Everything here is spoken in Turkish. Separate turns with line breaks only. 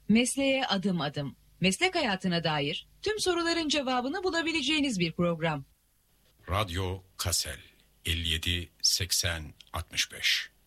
Mesleğe adım adım, meslek hayatına dair tüm soruların cevabını bulabileceğiniz bir program.
Radyo Kassel 57 80 65.